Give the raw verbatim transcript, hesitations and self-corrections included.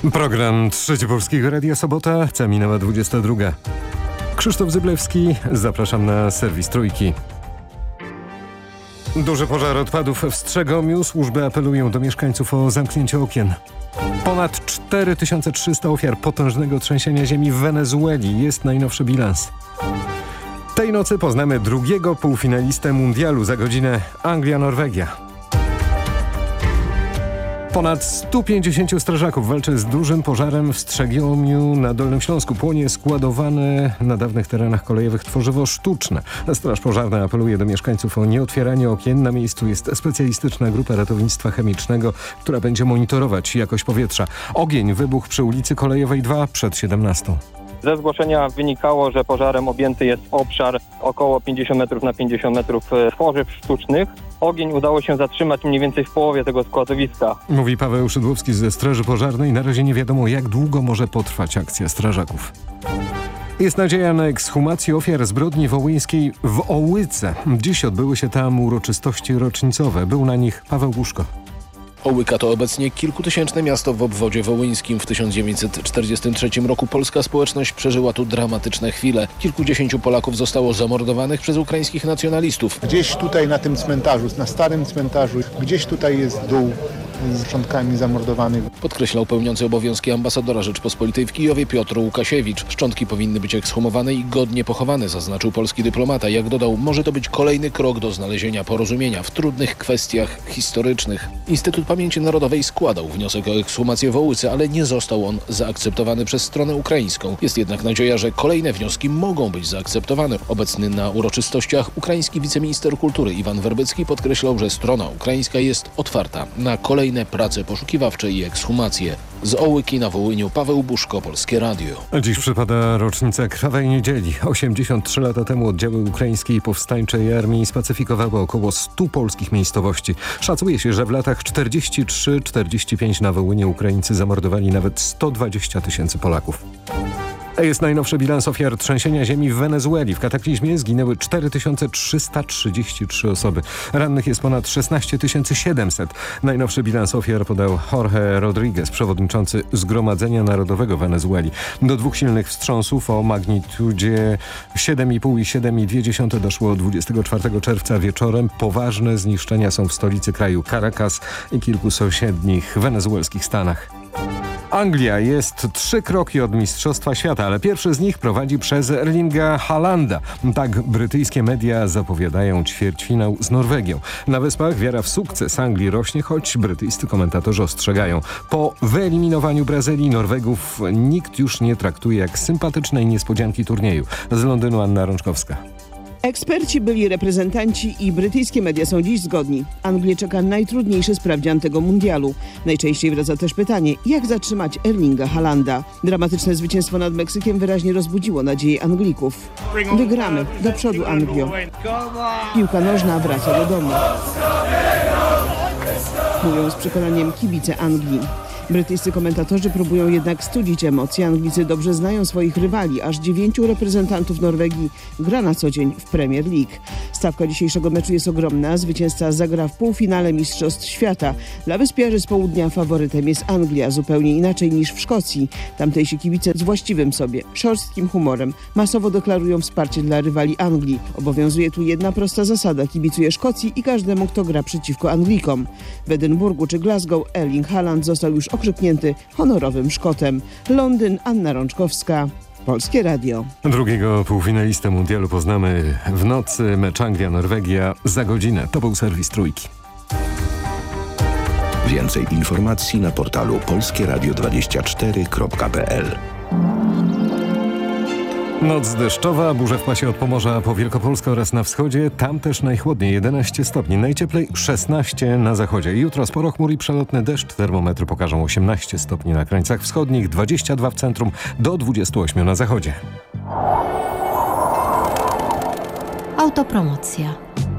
Program Trzeci Polskiego Radia Sobota, ca minęła dwudziesta druga. Krzysztof Zyblewski, zapraszam na serwis Trójki. Duży pożar odpadów w Strzegomiu. Służby apelują do mieszkańców o zamknięcie okien. Ponad cztery tysiące trzysta ofiar potężnego trzęsienia ziemi w Wenezueli. Jest najnowszy bilans. Tej nocy poznamy drugiego półfinalistę mundialu. Za godzinę Anglia-Norwegia. Ponad stu pięćdziesięciu strażaków walczy z dużym pożarem w Strzegomiu na Dolnym Śląsku. Płonie składowane na dawnych terenach kolejowych tworzywo sztuczne. Straż Pożarna apeluje do mieszkańców o nieotwieranie okien. Na miejscu jest specjalistyczna grupa ratownictwa chemicznego, która będzie monitorować jakość powietrza. Ogień wybuchł przy ulicy Kolejowej dwa przed siedemnastą. Ze zgłoszenia wynikało, że pożarem objęty jest obszar około pięćdziesiąt metrów na pięćdziesiąt metrów tworzyw sztucznych. Ogień udało się zatrzymać mniej więcej w połowie tego składowiska. Mówi Paweł Szydłowski ze Straży Pożarnej. Na razie nie wiadomo, jak długo może potrwać akcja strażaków. Jest nadzieja na ekshumację ofiar zbrodni wołyńskiej w Ołyce. Dziś odbyły się tam uroczystości rocznicowe. Był na nich Paweł Buszko. Ołyka to obecnie kilkutysięczne miasto w obwodzie wołyńskim. W tysiąc dziewięćset czterdziestym trzecim roku polska społeczność przeżyła tu dramatyczne chwile. Kilkudziesięciu Polaków zostało zamordowanych przez ukraińskich nacjonalistów. Gdzieś tutaj na tym cmentarzu, na starym cmentarzu, gdzieś tutaj jest dół z szczątkami zamordowanych. Podkreślał pełniący obowiązki ambasadora Rzeczpospolitej w Kijowie Piotr Łukasiewicz. Szczątki powinny być ekshumowane i godnie pochowane, zaznaczył polski dyplomata. Jak dodał, może to być kolejny krok do znalezienia porozumienia w trudnych kwestiach historycznych. Instytut Pamięci Narodowej składał wniosek o ekshumację w Ołyce, ale nie został on zaakceptowany przez stronę ukraińską. Jest jednak nadzieja, że kolejne wnioski mogą być zaakceptowane. Obecny na uroczystościach ukraiński wiceminister kultury Iwan Werbycki podkreślał, że strona ukraińska jest otwarta na kolejne prace poszukiwawcze i ekshumacje. Z Ołyki na Wołyniu Paweł Buszko, Polskie Radio. Dziś przypada rocznica Krwawej Niedzieli. osiemdziesiąt trzy lata temu oddziały ukraińskiej powstańczej armii spacyfikowały około stu polskich miejscowości. Szacuje się, że w latach czterdziestym trzecim czterdziestym piątym na Wołyniu Ukraińcy zamordowali nawet sto dwadzieścia tysięcy Polaków. Jest najnowszy bilans ofiar trzęsienia ziemi w Wenezueli. W kataklizmie zginęły cztery tysiące trzysta trzydzieści trzy osoby. Rannych jest ponad szesnaście tysięcy siedemset. Najnowszy bilans ofiar podał Jorge Rodriguez, przewodniczący Zgromadzenia Narodowego Wenezueli. Do dwóch silnych wstrząsów o magnitudzie siedem i pół i siedem i dwie dziesiąte doszło dwudziestego czwartego czerwca wieczorem. Poważne zniszczenia są w stolicy kraju Caracas i kilku sąsiednich wenezuelskich stanach. Anglia jest trzy kroki od Mistrzostwa Świata, ale pierwszy z nich prowadzi przez Erlinga Haalanda. Tak brytyjskie media zapowiadają ćwierćfinał z Norwegią. Na Wyspach wiara w sukces Anglii rośnie, choć brytyjscy komentatorzy ostrzegają. Po wyeliminowaniu Brazylii Norwegów nikt już nie traktuje jak sympatycznej niespodzianki turnieju. Z Londynu Anna Rączkowska. Eksperci, byli reprezentanci i brytyjskie media są dziś zgodni. Anglię czeka najtrudniejszy sprawdzian tego mundialu. Najczęściej wraca też pytanie, jak zatrzymać Erlinga Haalanda. Dramatyczne zwycięstwo nad Meksykiem wyraźnie rozbudziło nadzieję Anglików. Wygramy, do przodu Anglio. Piłka nożna wraca do domu. Mówią z przekonaniem kibice Anglii. Brytyjscy komentatorzy próbują jednak studzić emocje. Anglicy dobrze znają swoich rywali. Aż dziewięciu reprezentantów Norwegii gra na co dzień w Premier League. Stawka dzisiejszego meczu jest ogromna. Zwycięzca zagra w półfinale Mistrzostw Świata. Dla wyspiarzy z południa faworytem jest Anglia, zupełnie inaczej niż w Szkocji. Tamtejsi kibice z właściwym sobie, szorstkim humorem masowo deklarują wsparcie dla rywali Anglii. Obowiązuje tu jedna prosta zasada. Kibicuje Szkocji i każdemu, kto gra przeciwko Anglikom. W Edynburgu czy Glasgow Erling Haaland został już okrzyknięty honorowym Szkotem. Londyn, Anna Rączkowska, Polskie Radio. Drugiego półfinalistę mundialu poznamy w nocy. Mecz Anglia-Norwegia za godzinę. To był serwis Trójki. Więcej informacji na portalu polskie radio dwadzieścia cztery kropka p l. Noc deszczowa, burze w pasie od Pomorza po Wielkopolskę oraz na wschodzie. Tam też najchłodniej jedenaście stopni, najcieplej szesnaście na zachodzie. Jutro sporo chmur i przelotny deszcz. Termometry pokażą osiemnaście stopni na krańcach wschodnich, dwadzieścia dwa w centrum, do dwudziestu ośmiu na zachodzie. Autopromocja.